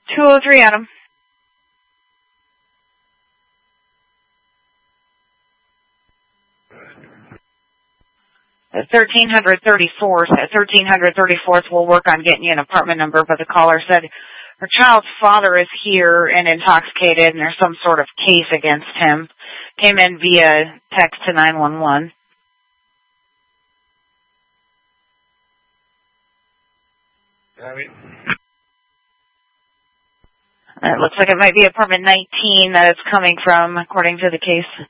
203 Adam. 1334th. At 1334th, we'll work on getting you an apartment number, but the caller said her child's father is here and intoxicated, and there's some sort of case against him. Came in via text to 911. It looks like it might be apartment 19 that it's coming from, according to the case.